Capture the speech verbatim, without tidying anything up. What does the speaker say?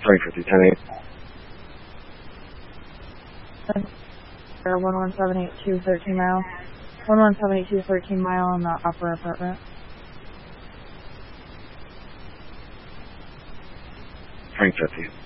Frank fifty, ten eight. one one seven eight two, thirteen mile. one one seven eight two, thirteen mile in the upper apartment. Frank fifty.